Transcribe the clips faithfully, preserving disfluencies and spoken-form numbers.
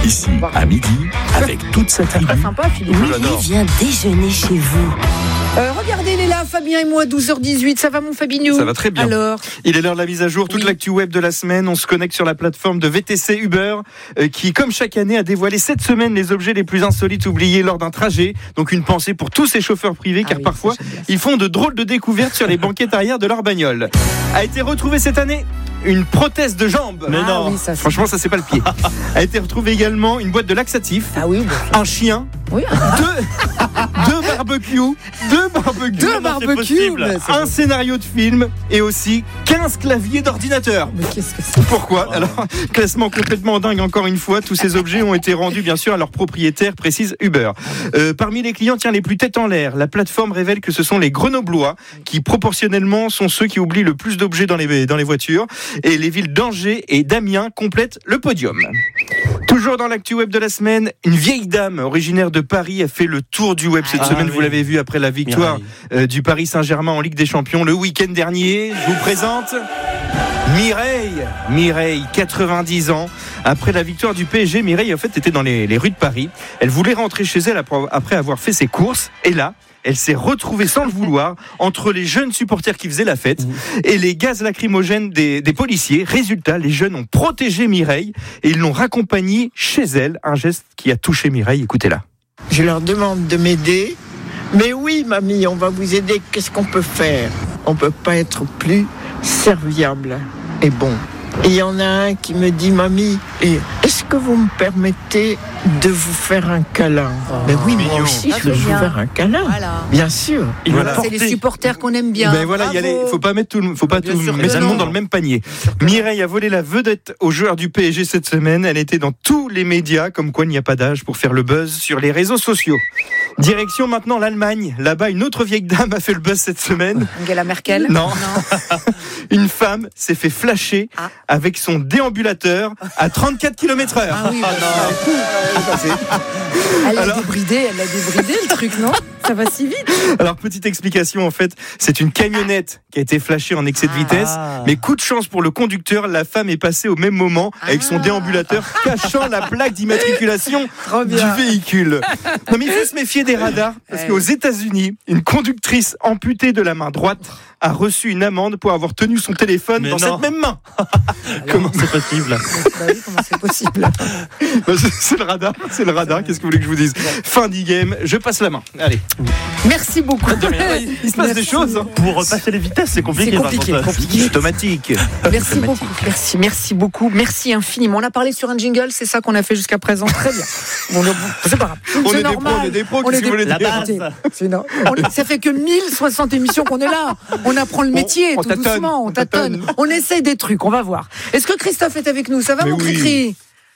Ici, à midi, avec toute sa tribu. Pas sympa, Philippe. Willy vient déjeuner chez vous. Euh, regardez, il est là, Fabien et moi, douze heures dix-huit. Ça va, mon Fabinou? Ça va très bien. Alors, il est l'heure de la mise à jour. Toute oui. l'actu web de la semaine. On se connecte sur la plateforme de V T C Uber, euh, qui, comme chaque année, a dévoilé cette semaine les objets les plus insolites oubliés lors d'un trajet. Donc, une pensée pour tous ces chauffeurs privés, Ah car oui, parfois, ça, j'aime bien ça. ils font de drôles de découvertes sur les banquettes arrière de leur bagnole. A été retrouvée cette année une prothèse de jambe. Mais ah, non. Oui, ça, Franchement, ça, c'est pas le pied. A été retrouvée également une boîte de laxatifs. Ah oui, bon. Un chien. Oui. deux, deux barbecues. Deux barbecues. Deux barbecues. Un scénario de film et aussi quinze claviers d'ordinateur. Mais qu'est-ce que c'est? Pourquoi? Alors, classement complètement dingue encore une fois. Tous ces objets ont été rendus bien sûr à leurs propriétaires, précise Uber. Euh, parmi les clients, tiens, les plus tête en l'air, la plateforme révèle que ce sont les Grenoblois qui proportionnellement sont ceux qui oublient le plus d'objets dans les, dans les voitures. Et les villes d'Angers et d'Amiens complètent le podium. Toujours dans l'actu web de la semaine, une vieille dame originaire de Paris a fait le tour du web cette ah, semaine. oui. Vous l'avez vu après la victoire euh, du Paris Saint-Germain en Ligue des Champions le week-end dernier. Je vous présente Mireille. Mireille, quatre-vingt-dix ans. Après la victoire du P S G, Mireille en fait était dans les, les rues de Paris. Elle voulait rentrer chez elle après avoir fait ses courses. Et là, elle s'est retrouvée sans le vouloir entre les jeunes supporters qui faisaient la fête et les gaz lacrymogènes des, des policiers. Résultat, les jeunes ont protégé Mireille et ils l'ont raccompagnée chez elle. Un geste qui a touché Mireille. Écoutez-la. Je leur demande de m'aider. Mais oui, mamie, on va vous aider. Qu'est-ce qu'on peut faire? On peut pas être plus serviable et bon. Et il y en a un qui me dit, mamie, et est-ce que vous me permettez de vous faire un câlin? Oh, Ben oui, mignon. moi aussi, Ah, je veux c'est vous bien. faire un câlin. Voilà. Bien sûr. Et voilà. C'est les supporters qu'on aime bien. Ben voilà, il y a les- faut pas mettre tout, le- faut pas Bien tout sûr que mettre tout le non. monde dans le même panier. Mireille a volé la vedette aux joueurs du P S G cette semaine. Elle était dans tous les médias, comme quoi il n'y a pas d'âge pour faire le buzz sur les réseaux sociaux. Direction maintenant l'Allemagne. Là-bas, une autre vieille dame a fait le buzz cette semaine. Angela Merkel? Non. Une femme s'est fait flasher Ah. avec son déambulateur à trente-quatre kilomètres heure. Ah oui, bah, elle l'a Alors- débridé, elle l'a débridé le truc, non? Ça va si vite. Alors, petite explication, en fait, c'est une camionnette qui a été flashée en excès de vitesse. Ah. Mais coup de chance pour le conducteur, la femme est passée au même moment avec son Ah. déambulateur cachant la plaque d'immatriculation Trop du bien. véhicule. Non, mais il faut se méfier des radars parce Ouais. qu'aux États-Unis, une conductrice amputée de la main droite a reçu une amende pour avoir tenu son téléphone Mais dans non. cette même main. Comment c'est possible? Bah oui, comment c'est possible? Bah, c'est- C'est le radar, c'est le radar. Qu'est-ce que vous voulez que je vous dise? Fin d'e-game, je passe la main. Allez. Merci beaucoup. Il se passe des Merci. choses. hein. Pour repasser les vitesses, c'est compliqué. C'est par compliqué, contre. compliqué. Automatique. Merci beaucoup. Merci, merci beaucoup. Merci infiniment. On a parlé sur un jingle, c'est ça qu'on a fait jusqu'à présent. Très bien. Bon, le- c'est pas grave. On C'est est des normal. pros, on est des pros. On Qu'est-ce est que vous voulez des- La dire? base. Écoutez, c'est no- on- ça fait que mille soixante émissions qu'on est là. On apprend le métier on tout tâtonne, doucement, on on tâtonne. tâtonne. On essaye des trucs, on va voir. Est-ce que Christophe est avec nous? Ça va, Mais mon oui. Cricri?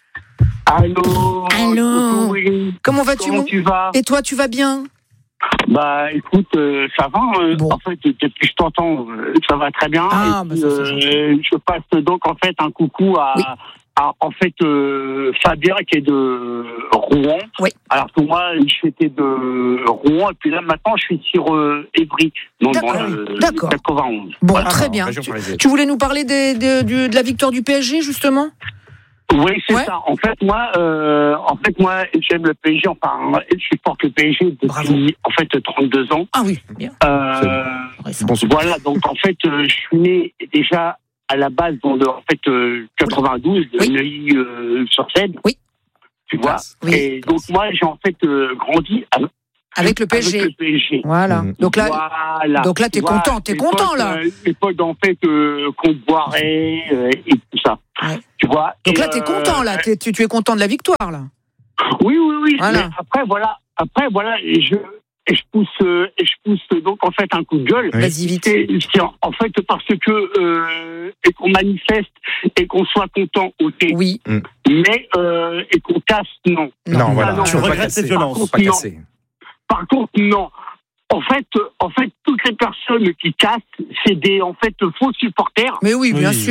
Allô. Allô. Oui. Comment vas-tu, Comment mon... tu vas? Et toi, tu vas bien? Bah écoute, euh, ça va. euh, Bon. En fait, depuis que je t'entends, euh, ça va très bien. Ah, Et bah, puis, ça, c'est euh, je passe donc en fait un coucou à, Oui. à en fait euh, Fabien qui est de Rouen. Oui. Alors que moi, j'étais de Rouen et puis là maintenant, je suis sur euh, Évry, donc dans D'accord. le D'accord. quatre-vingt-onze. Bon, Voilà. très bien. Région Tu, parisienne. tu voulais nous parler des- des- du- de la victoire du P S G, justement? Oui, c'est Ouais. ça. En fait, moi, euh, en fait, moi, j'aime le P S G. Enfin, je supporte le P S G depuis Bravo. en fait trente-deux ans. Ah oui, bien. Euh, Récent. voilà. Donc en fait, euh, je suis né déjà à la base dans le, en fait euh, quatre-vingt-douze de Oui. Neuilly-sur-Seine. Oui. Tu vois. Oui. Et donc moi, j'ai en fait euh, grandi avec, Avec le P S G. avec le P S G. Voilà. Mmh. Donc là, Voilà. donc là, t'es Tu vois, content, t'es l'époque, content, là. euh, L'époque en fait euh, qu'on boirait euh, et tout ça. Ouais. Tu vois. donc Et, là, t'es euh, content, là. T'es- tu, tu es content de la victoire, là. Oui, oui, oui. Voilà. Mais après, voilà. Après, voilà. Et je, et je pousse, euh, et je pousse donc en fait un coup de gueule. Oui. Vas-y, vite. C'est, c'est en, en fait parce que euh, et qu'on manifeste et qu'on soit content, ok. Oui. Mais euh, et qu'on casse, non. Non, Ah, voilà. non, Tu faut pas regrettes casser. ces violences. Faut pas Non. casser. Par contre, non. En fait, euh, en fait, toutes les personnes qui cassent, c'est des en fait faux supporters. Mais oui, bien Oui. sûr.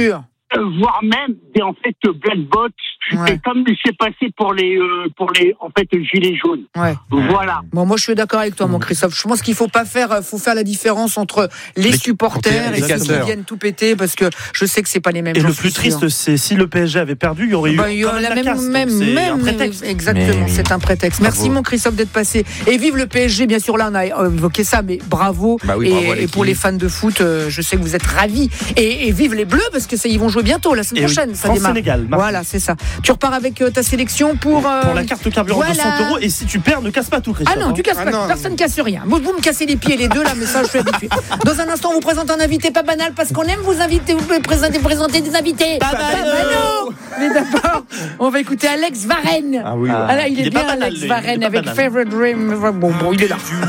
euh, voire même des en fait black bots, Ouais. et comme il s'est passé pour les euh, pour les en fait gilets jaunes. Ouais. Voilà. Bon, moi je suis d'accord avec toi, mon Christophe. Je pense qu'il faut pas faire, faut faire la différence entre les, Les supporters les et ceux qui casseurs. viennent tout péter, parce que je sais que c'est pas les mêmes. Et j'en le suis plus sûr. triste, c'est si le P S G avait perdu, il y aurait eu Bah, il y quand a même la la même, casse, donc même, c'est même, un prétexte. exactement, Mais oui. c'est un prétexte. Bravo. Merci mon Christophe d'être passé. Et vive le P S G, bien sûr, là on a évoqué ça, mais bravo. Bah oui, et, bravo à et l'équipe. pour les fans de foot, euh, je sais que vous êtes ravis. Et, et vive les Bleus, parce que ça, ils vont jouer bientôt, la semaine Et oui, prochaine. Ça démarre. France-Sénégal, mardi. Voilà, c'est ça. Tu repars avec euh, ta sélection pour. euh, Pour la carte carburant de voilà. cent euros, et si tu perds, ne casse pas tout, Christophe. Ah non, tu casses Ah pas, non, personne non. casse rien. Vous, vous me cassez les pieds les deux là, mais ça je suis habitué. Dans un instant, on vous présente un invité pas banal parce qu'on aime vous inviter, vous présenter, présenter des invités. Pas banal. Mais d'abord, on va écouter Alex Varenne. Ah oui, Ah là, il est, Il est bien pas banal, Alex lui. Varenne Il est pas avec banal. Favorite Dream. Bon, bon, il est là.